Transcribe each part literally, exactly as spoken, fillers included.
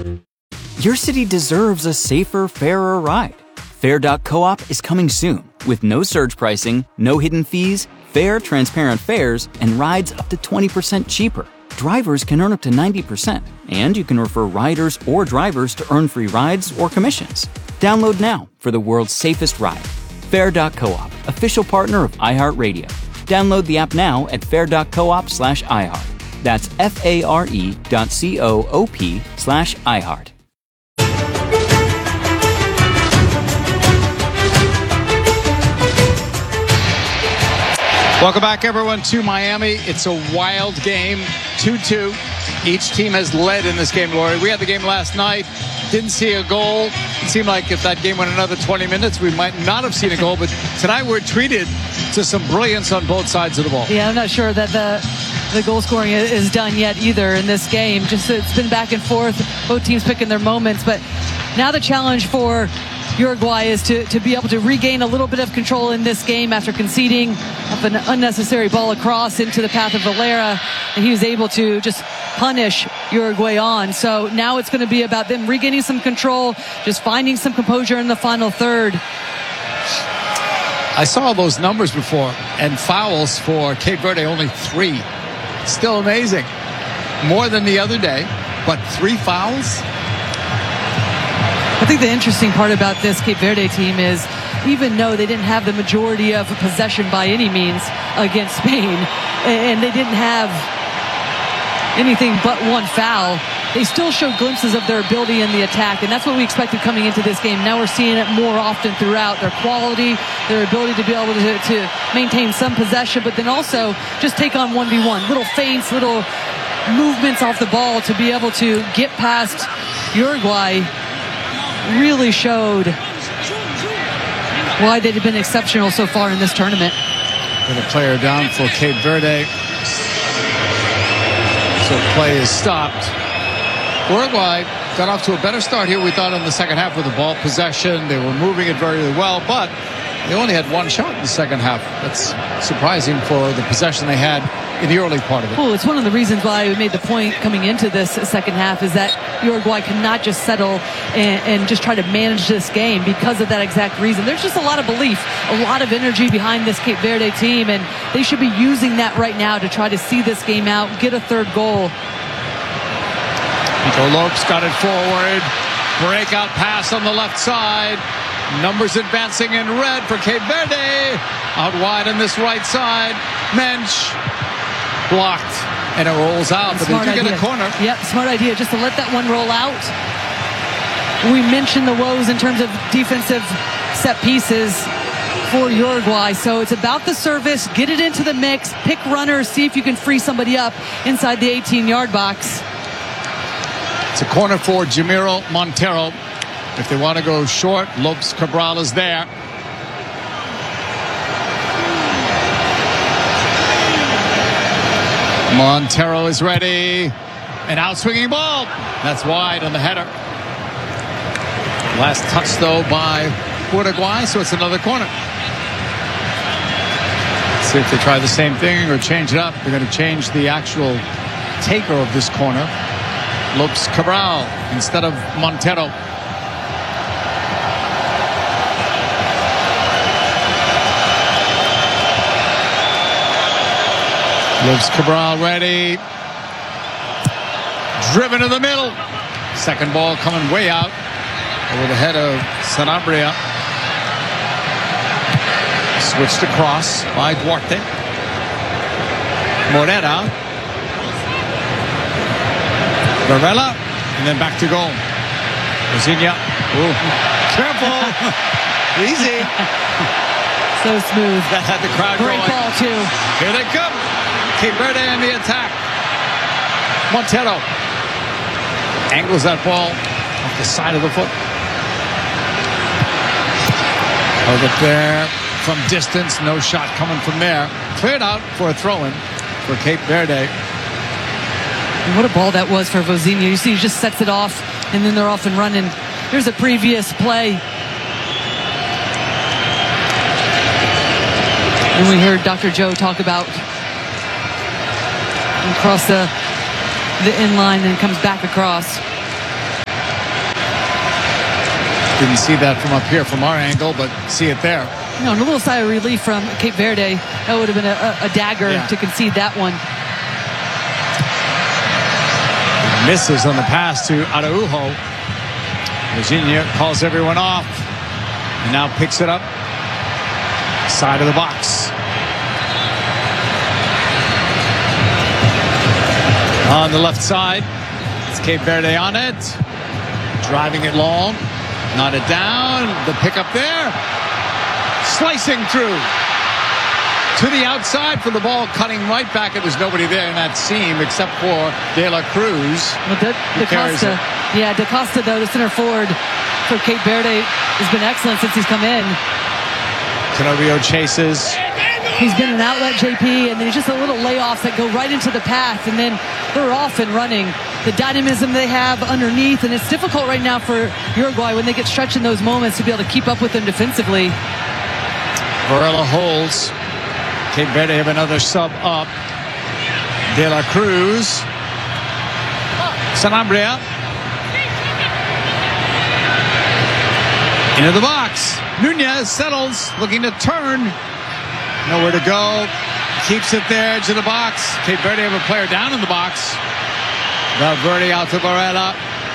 Your city deserves a safer, fairer ride. Fair dot coop is coming soon with no surge pricing, no hidden fees, fair, transparent fares, and rides up to twenty percent cheaper. Drivers can earn up to ninety percent, and you can refer riders or drivers to earn free rides or commissions. Download now for the world's safest ride. Fair dot coop, official partner of iHeartRadio. Download the app now at fair dot coop slash iHeart. That's F-A-R-E dot C-O-O-P slash iHeart. Welcome back, everyone, to Miami. It's a wild game, two two. Each team has led in this game, Lori. We had the game last night. Didn't see a goal. It seemed like if that game went another twenty minutes, we might not have seen a goal. But tonight we're treated to some brilliance on both sides of the ball. Yeah, I'm not sure that the the goal scoring is done yet either in this game. Just it's been back and forth, both teams picking their moments. But now the challenge for Uruguay is to, to be able to regain a little bit of control in this game after conceding of an unnecessary ball across into the path of Valera, and he was able to just punish Uruguay on. So now it's going to be about them regaining some control, just finding some composure in the final third. I saw those numbers before, and fouls for Cape Verde only three. Still amazing. More than the other day, but three fouls. I think the interesting part about this Cape Verde team is, even though they didn't have the majority of possession by any means against Spain, and they didn't have anything but one foul, they still showed glimpses of their ability in the attack, and that's what we expected coming into this game. Now we're seeing it more often throughout. Their quality, their ability to be able to, to maintain some possession, but then also just take on one v one. Little feints, little movements off the ball to be able to get past Uruguay really showed why they've been exceptional so far in this tournament. Got a player down for Cape Verde. So play is stopped. Uruguay got off to a better start here, we thought, in the second half with the ball possession. They were moving it very well, but they only had one shot in the second half. That's surprising for the possession they had in the early part of it. Well, it's one of the reasons why we made the point coming into this second half is that Uruguay cannot just settle and, and just try to manage this game because of that exact reason. There's just a lot of belief, a lot of energy behind this Cape Verde team, and they should be using that right now to try to see this game out, get a third goal. Nico Lopes got it forward. Breakout pass on the left side. Numbers advancing in red for Cape Verde. Out wide on this right side. Mensch blocked, and it rolls out, but they do get a corner. Yep, smart idea, just to let that one roll out. We mentioned the woes in terms of defensive set pieces for Uruguay, so it's about the service, get it into the mix, pick runners, see if you can free somebody up inside the eighteen-yard box. It's a corner for Jamiro Montero. If they want to go short, Lopes Cabral is there. Montero is ready. An out-swinging ball. That's wide on the header. Last touch, though, by Uruguay, so it's another corner. Let's see if they try the same thing or change it up. They're going to change the actual taker of this corner. Lopes Cabral instead of Montero. Lopes Cabral ready. Driven to the middle. Second ball coming way out over the head of Sanabria. Switched across by Duarte. Morera. Varela. And then back to goal. Rosinha. Ooh. Careful. Easy. So smooth. That had the crowd Great going. ball, too. Here they come. Cape Verde in the attack. Montero angles that ball off the side of the foot. Over there from distance. No shot coming from there. Cleared out for a throw-in for Cape Verde. And what a ball that was for Vozinha. You see, he just sets it off, and then they're off and running. Here's a previous play. And we heard Doctor Joe talk about across the the inline and comes back across. Didn't see that from up here from our angle, but see it there. You know, and a little sigh of relief from Cape Verde. That would have been a, a dagger yeah. to concede that one. Misses on the pass to Araujo. Virginia calls everyone off and now picks it up. Side of the box. On the left side, it's Cape Verde on it. Driving it long. Knotted down. The pickup there. Slicing through. To the outside for the ball, cutting right back. And there's nobody there in that seam except for De La Cruz. Well, De, De Costa. Yeah, De Costa, though, the center forward for Cape Verde, has been excellent since he's come in. Tenorio chases. He's been an outlet, J P, and there's just a little layoffs that go right into the path, and then they're off and running. The dynamism they have underneath, and it's difficult right now for Uruguay when they get stretched in those moments to be able to keep up with them defensively. Varela holds. Cape Verde have another sub up. De La Cruz. Sanabria. Into the box. Nunez settles, looking to turn. Nowhere to go. Keeps it there, edge of the box. Cape Verde have a player down in the box. Valverde out to Varela.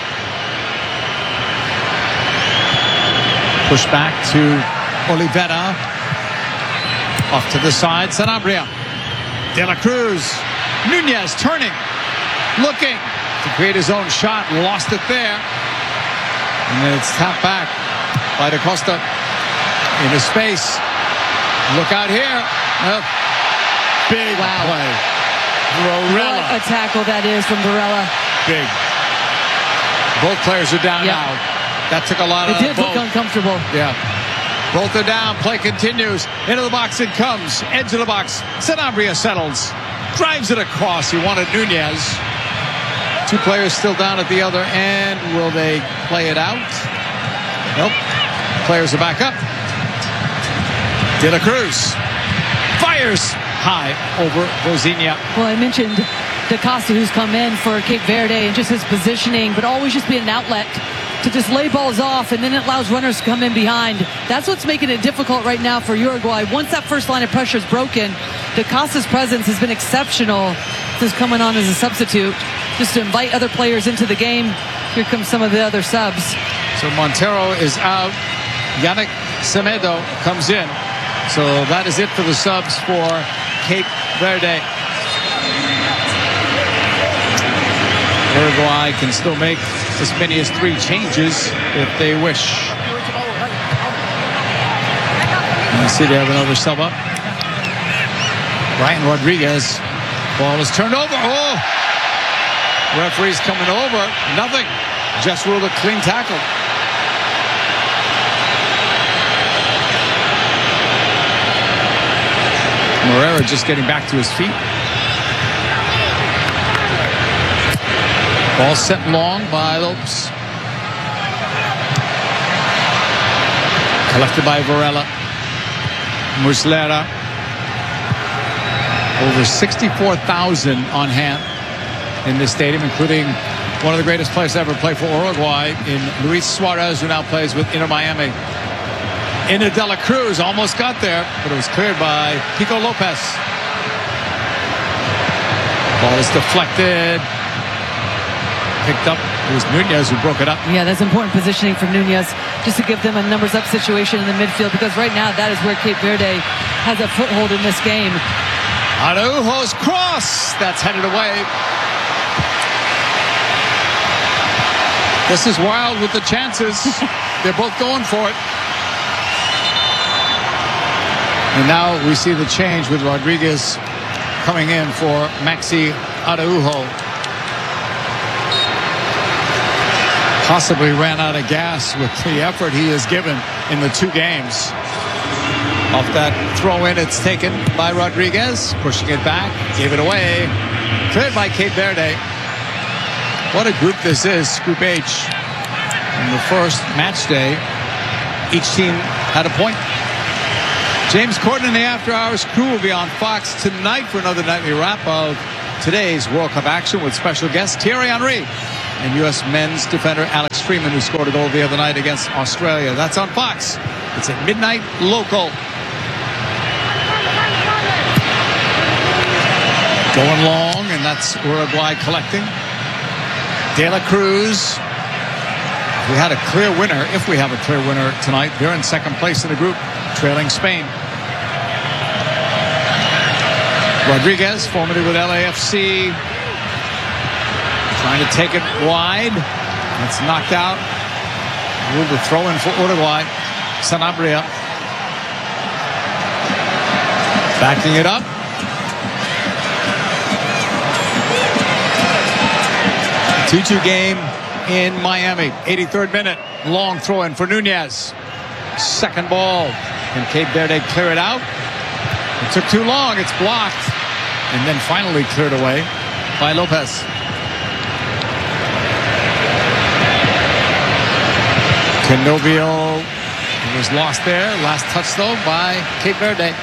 Push back to Oliveira. Off to the side, Sanabria. De La Cruz. Nunez turning. Looking to create his own shot. Lost it there. And then it's tapped back by Da Costa into space. Look out here. Uh, big wow. play. Varela. What a tackle that is from Varela. Big. Both players are down yep. now. That took a lot it of It did look uncomfortable. Yeah. Both are down. Play continues. Into the box it comes. Edge of the box. Sanabria settles. Drives it across. He wanted Nunez. Two players still down at the other end. Will they play it out? Nope. Players are back up. De La Cruz fires high over Vozinha. Well, I mentioned Da Costa, who's come in for Cape Verde, and just his positioning, but always just be an outlet to just lay balls off, and then it allows runners to come in behind. That's what's making it difficult right now for Uruguay. Once that first line of pressure is broken, Da Costa's presence has been exceptional since coming on as a substitute, just to invite other players into the game. Here comes some of the other subs. So Montero is out. Yannick Semedo comes in. So that is it for the subs for Cape Verde. Uruguay can still make as many as three changes if they wish. And you see they have another sub up. Brian Rodriguez. Ball is turned over. Oh! Referee's coming over. Nothing. Just ruled a clean tackle. Moreira just getting back to his feet. Ball set long by Lopes. Collected by Varela. Muslera. Over sixty-four thousand on hand in this stadium, including one of the greatest players to ever play for Uruguay in Luis Suarez, who now plays with Inter Miami. Into De La Cruz, almost got there, but it was cleared by Pico Lopez. Ball is deflected. Picked up. It was Nunez who broke it up. Yeah, that's important positioning for Nunez, just to give them a numbers up situation in the midfield, because right now that is where Cape Verde has a foothold in this game. Araujo's cross. That's headed away. This is wild with the chances. They're both going for it. And now we see the change with Rodriguez coming in for Maxi Araujo. Possibly ran out of gas with the effort he has given in the two games. Off that throw in, it's taken by Rodriguez, pushing it back, gave it away. Cleared by Cape Verde. What a group this is, Group H. In the first match day, each team had a point. James Corden and the After Hours crew will be on Fox tonight for another nightly wrap of today's World Cup action with special guest Thierry Henry. and U S men's defender Alex Freeman, who scored a goal the other night against Australia. That's on Fox. It's at midnight local. Going long, and that's Uruguay collecting. De La Cruz. We had a clear winner. If we have a clear winner tonight, they're in second place in the group, trailing Spain. Rodriguez, formerly with L A F C, trying to take it wide. It's knocked out. Ruled the throw in for Uruguay. Sanabria backing it up. two two game in Miami. eighty-third minute. Long throw in for Nunez. Second ball. Can Cape Verde clear it out? It took too long. It's blocked. And then finally cleared away by Lopez. Canobbio was lost there. Last touch, though, by Cape Verde.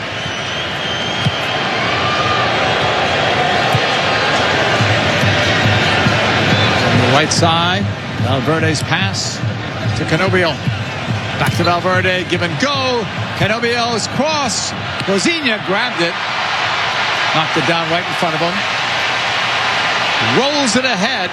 Right side, Valverde's pass to Canobbio. Back to Valverde, give and go. Canobbio's cross. Rosinha grabbed it. Knocked it down right in front of him. Rolls it ahead.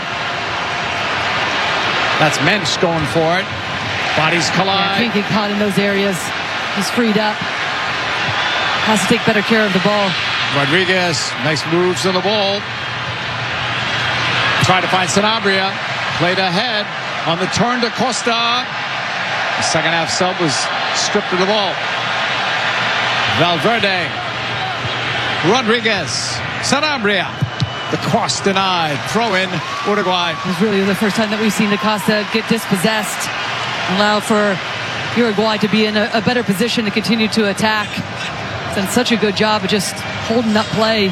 That's Mensch going for it. Bodies collide. Yeah, can't get caught in those areas. He's freed up. Has to take better care of the ball. Rodriguez, nice moves on the ball. Trying to find Sanabria. Played ahead on the turn to Costa. The second half sub was stripped of the ball. Valverde. Rodriguez. Sanabria. The cross denied. Throw in Uruguay. It was really the first time that we've seen Acosta get dispossessed. Allow for Uruguay to be in a, a better position to continue to attack. He's done such a good job of just holding up play.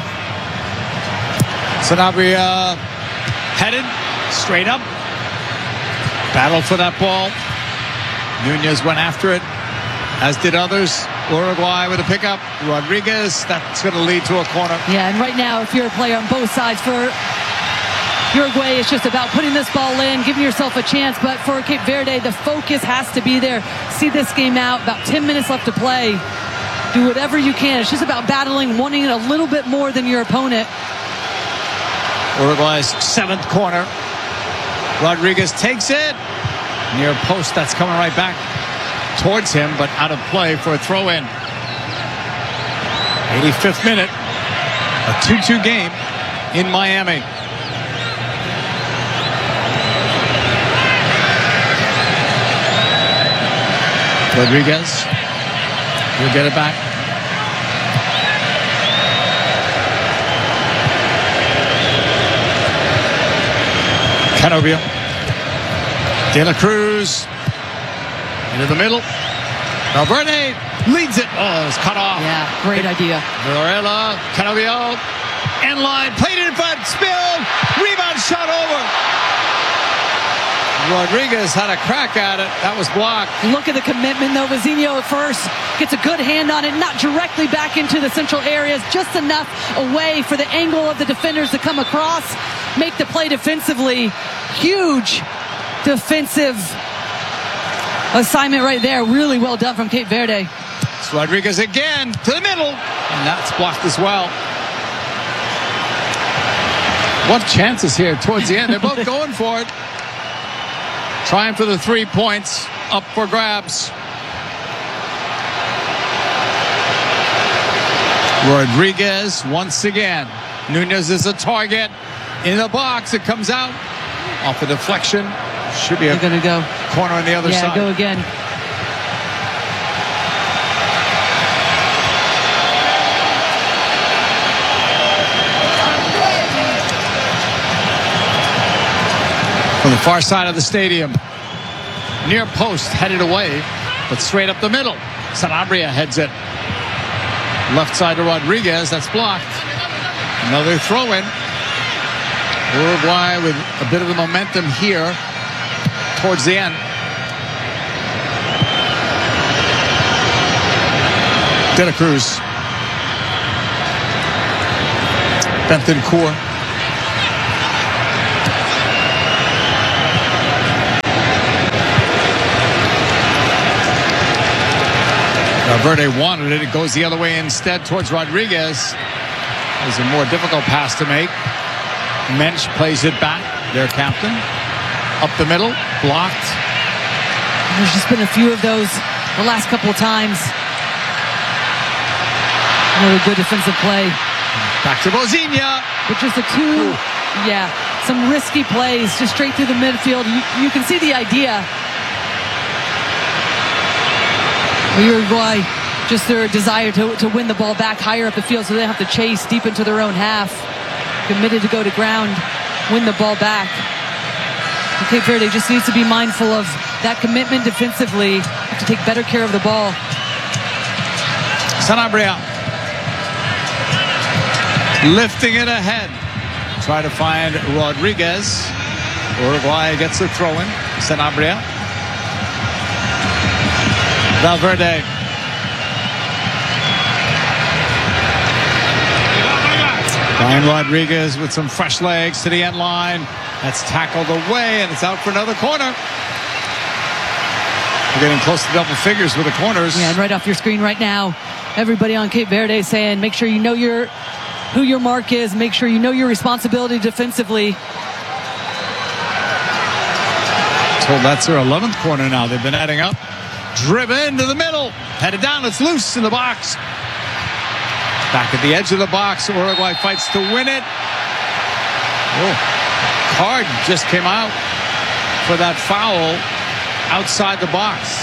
Sanabria headed straight up. Battle for that ball. Nunez went after it, as did others. Uruguay with a pickup. Rodriguez, that's going to lead to a corner. Yeah, and right now, if you're a player on both sides for Uruguay, it's just about putting this ball in, giving yourself a chance. But for Cape Verde, the focus has to be there. See this game out. About ten minutes left to play. Do whatever you can. It's just about battling, wanting it a little bit more than your opponent. Uruguay's seventh corner. Rodriguez takes it. Near post, that's coming right back towards him, but out of play for a throw-in. eighty-fifth minute. A two two game in Miami. Rodriguez will get it back. Canobbio. De La Cruz into the middle. Valverde leads it. Oh, it's cut off. Yeah, great it, idea. Varela, Canobbio, end line, played it in front, spilled, rebound shot over. Rodriguez had a crack at it. That was blocked. Look at the commitment, though. Vizzinho at first gets a good hand on it, not directly back into the central areas, just enough away for the angle of the defenders to come across, make the play defensively. Huge defensive assignment right there. Really well done from Cape Verde. It's Rodriguez again to the middle, and that's blocked as well. What chances here towards the end? They're both going for it. Trying for the three points, up for grabs. Rodriguez once again. Nunez is a target in the box. It comes out off a deflection. Should be a They're gonna go corner on the other yeah, side. Go again. From the far side of the stadium. Near post, headed away, but straight up the middle. Sanabria heads it. Left side to Rodriguez, that's blocked. Another throw-in. Uruguay with a bit of the momentum here towards the end. De La Cruz. Bentancur. Valverde wanted it. It goes the other way instead towards Rodriguez. It was a more difficult pass to make. Mensch plays it back, their captain. Up the middle, blocked. There's just been a few of those the last couple of times. Another good defensive play. Back to Vozinha. But just a two, Ooh. yeah, some risky plays just straight through the midfield. You, you can see the idea. Uruguay, just their desire to, to win the ball back higher up the field so they don't have to chase deep into their own half. Committed to go to ground, win the ball back. And Cape Verde just needs to be mindful of that commitment defensively, have to take better care of the ball. Sanabria lifting it ahead. Try to find Rodriguez. Uruguay gets the throw in. Sanabria. Valverde. Brian Rodriguez with some fresh legs to the end line. That's tackled away, and it's out for another corner. We're getting close to double figures with the corners. Yeah, and right off your screen right now, everybody on Cape Verde saying, make sure you know your who your mark is. Make sure you know your responsibility defensively. Told that's their eleventh corner now. They've been adding up. Driven into the middle. Headed down. It's loose in the box. Back at the edge of the box. Uruguay fights to win it. Oh, card just came out for that foul outside the box.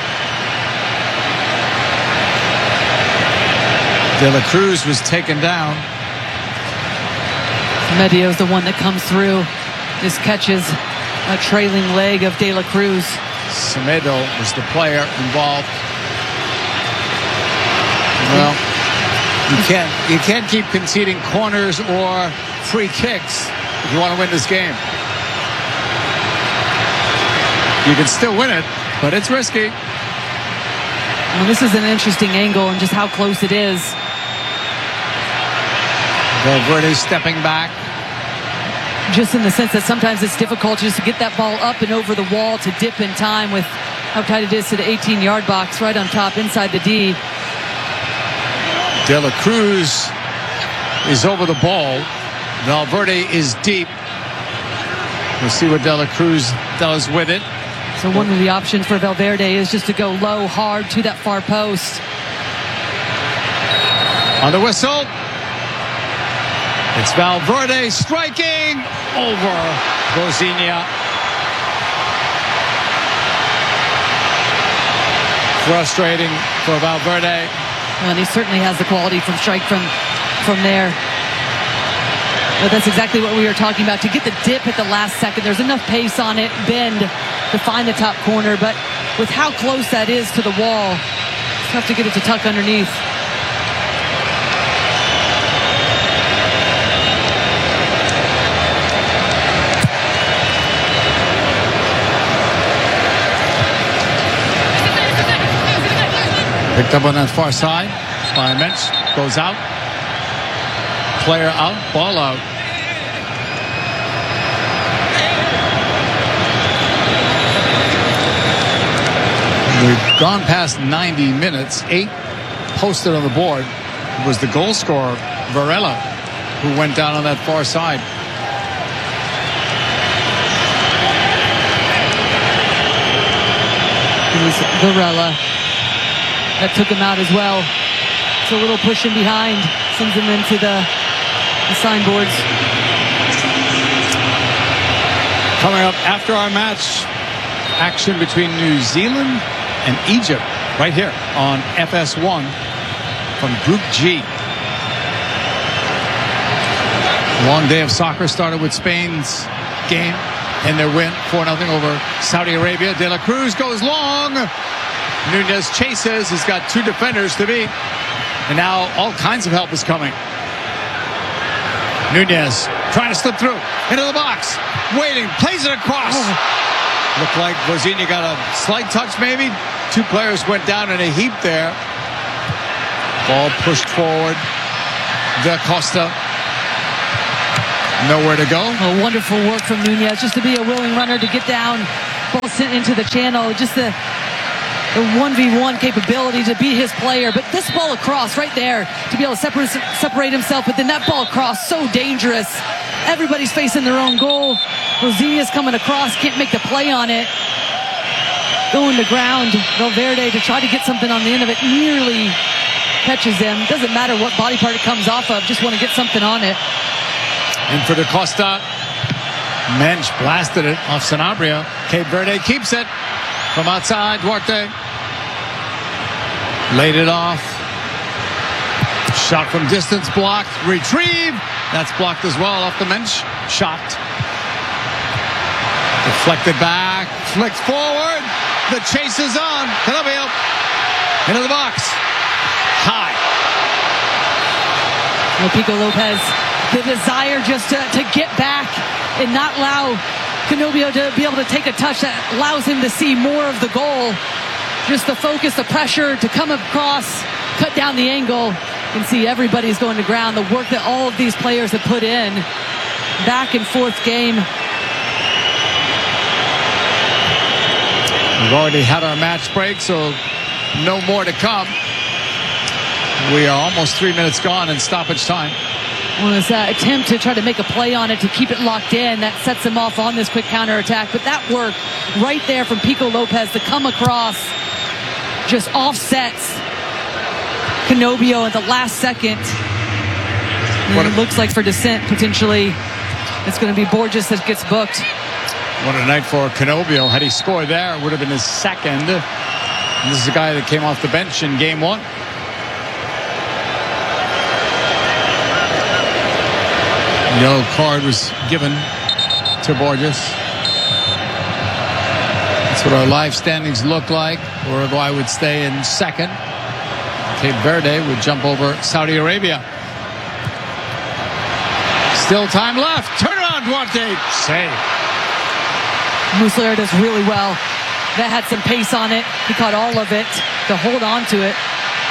De La Cruz was taken down. Medio's the one that comes through. This catches a trailing leg of De La Cruz. Semedo was the player involved. Well, you can't you can't keep conceding corners or free kicks if you want to win this game. You can still win it, but it's risky. Well, this is an interesting angle and just how close it is. Valverde stepping back. Just in the sense that sometimes it's difficult just to get that ball up and over the wall to dip in time with how tight it is to the eighteen-yard box right on top inside the D. De La Cruz is over the ball. Valverde is deep. We'll see what De La Cruz does with it. So one of the options for Valverde is just to go low, hard to that far post. On the whistle. It's Valverde striking over Vozinha. Frustrating for Valverde. And he certainly has the quality from strike from, from there. But that's exactly what we were talking about. To get the dip at the last second, there's enough pace on it, bend, to find the top corner. But with how close that is to the wall, it's tough to get it to tuck underneath. Picked up on that far side by Mensch. Goes out. Player out. Ball out. We've gone past ninety minutes. Eight posted on the board. It was the goal scorer, Varela, who went down on that far side. It was Varela that took him out as well. It's a little push in behind, sends him into the, the signboards. Coming up after our match, action between New Zealand and Egypt right here on F S one from Group G. Long day of soccer started with Spain's game and their win four nothing over Saudi Arabia. De La Cruz goes long. Nunez chases. He's got two defenders to beat. And now all kinds of help is coming. Nunez trying to slip through into the box. Waiting. Plays it across. Oh. Looked like Vozinha got a slight touch maybe. Two players went down in a heap there. Ball pushed forward. Da Costa. Nowhere to go. Oh, wonderful work from Nunez. Just to be a willing runner to get down. Ball sent into the channel. Just the the one v one capability to beat his player. But this ball across right there to be able to separate, separate himself. But then that ball across, so dangerous. Everybody's facing their own goal. Rosinia's coming across, can't make the play on it. Going to ground, Valverde to try to get something on the end of it. Nearly catches him. Doesn't matter what body part it comes off of. Just want to get something on it. And for Da Costa, Mensch blasted it off Sanabria. Cape Verde keeps it from outside. Duarte laid it off. Shot from distance blocked. Retrieve. That's blocked as well off the Mensch shot. Deflected back. Flicked forward. The chase is on. Canobbio into the box. High. Well, Pico Lopez, the desire just to, to get back and not allow Canobbio to be able to take a touch that allows him to see more of the goal. Just the focus, the pressure to come across, cut down the angle. You can see everybody's going to ground. The work that all of these players have put in. Back and forth game. We've already had our match break, so no more to come. We are almost three minutes gone in stoppage time. Well, this uh, attempt to try to make a play on it to keep it locked in, that sets him off on this quick counterattack. But that work right there from Pico Lopez to come across just offsets Canobbio at the last second. And it looks like for Descent, potentially, it's going to be Borges that gets booked. What a night for Canobbio. Had he scored there, it would have been his second. And this is a guy that came off the bench in game one. Yellow card was given to Borges. That's what our live standings look like. Uruguay would stay in second. Cape Verde would jump over Saudi Arabia. Still time left. Turn around, Duarte. Save. Muslera does really well. That had some pace on it. He caught all of it to hold on to it.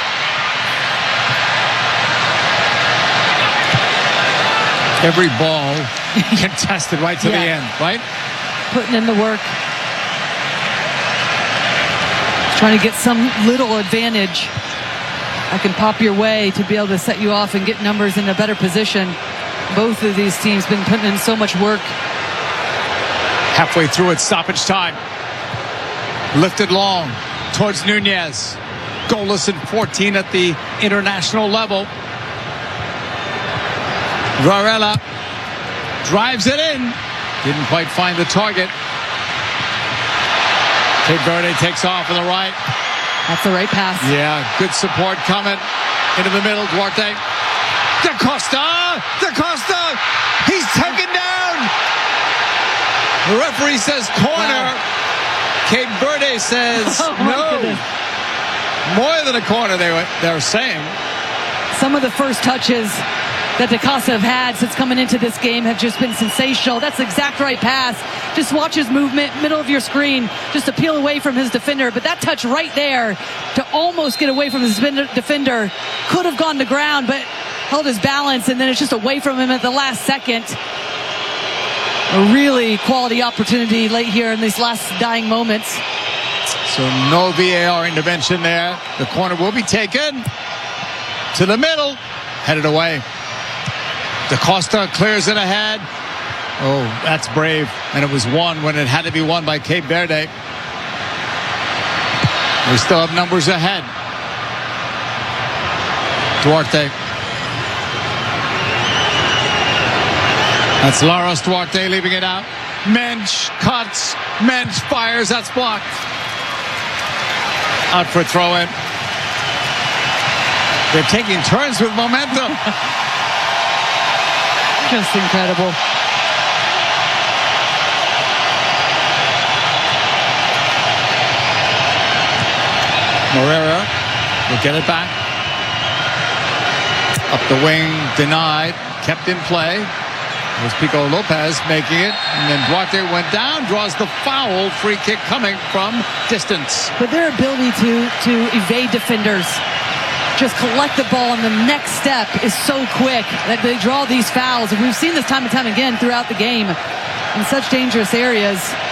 Every ball contested right to yeah. the end, right? Putting in the work. Trying to get some little advantage. I can pop your way to be able to set you off and get numbers in a better position. Both of these teams been putting in so much work. Halfway through it, stoppage time. Lifted long towards Nunez. Goalless in fourteen at the international level. Varela drives it in. Didn't quite find the target. Cape Verde takes off on the right. That's the right pass. Yeah, good support coming into the middle. Duarte. Da Costa! Da Costa! He's taken down! The referee says corner. Wow. Cape Verde says oh, no. Goodness. More than a corner, they were, they were saying. Some of the first touches that Da Costa have had since coming into this game have just been sensational. That's the exact right pass. Just watch his movement, middle of your screen, just to peel away from his defender. But that touch right there to almost get away from his defender could have gone to ground, but held his balance, and then it's just away from him at the last second. A really quality opportunity late here in these last dying moments. So no V A R intervention there. The corner will be taken to the middle, headed away. Da Costa clears it ahead. Oh, that's brave. And it was won when it had to be won by Cape Verde. We still have numbers ahead. Duarte. That's Laros Duarte leaving it out. Mensch cuts. Mensch fires. That's blocked. Out for a throw-in. They're taking turns with momentum. Just incredible. Moreira will get it back. Up the wing, denied, kept in play. It was Pico Lopez making it, and then Duarte went down, draws the foul. Free kick coming from distance. But their ability to, to evade defenders, just collect the ball, and the next step is so quick that they draw these fouls. And we've seen this time and time again throughout the game in such dangerous areas.